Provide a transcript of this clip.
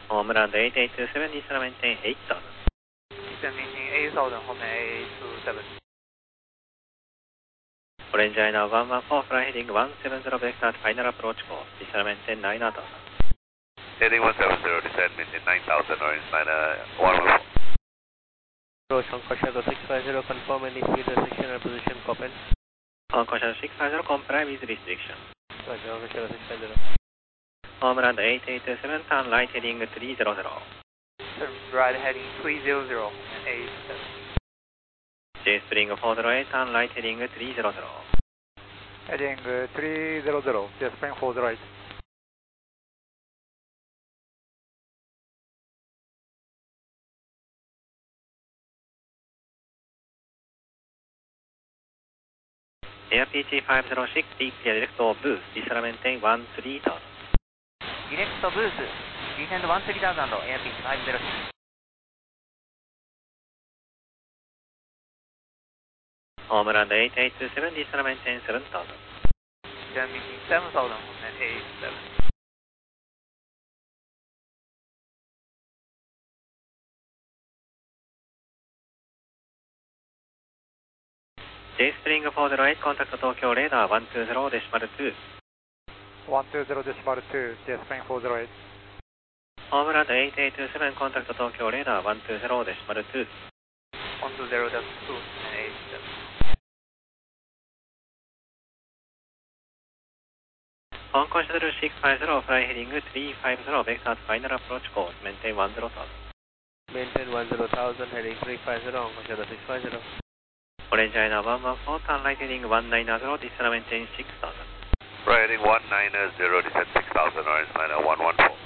Homeland 8827, Nissan maintain 8000. Nissan maintain 8000, Homeland 827. Orange Ina 114, fly heading 170, vector to final approach course, Nissan maintain 9000. Heading 170, descend maintain 9000, Orange Ina 114. Approach Hong Kong Shadow 650, confirm any speed restriction and position Copen. Hong Kong Shadow 650, comply with restriction. Roger, Hong Kong Shadow 650. Homeland 8827, turn right heading 300. Turn right heading 300 and 87. J Spring 408, turn right heading 300. Heading 300, J Spring 408. Air PC506, peak direct boost, Nissan maintain 13000. Direct boost, descend 13000, AirPitch 506. Homeland 8827, Nissan maintain 7000. Nissan maintain 7000, Homeland 87. J Spring 408, contact Tokyo radar 120.2. 120.2, J Spring 408. Homeland 8827, contact Tokyo radar 120.2. 120.2 and 87. Hong Kong Shuttle 650, fly heading 350, vector to final approach course, maintain 10,000. Maintain 10,000, heading 350, Hong Kong Shadow 650. Orange Ina 114, turn right heading 190, Nissan maintain 6000. Right heading 190, descend 6000, Orange Ina 114.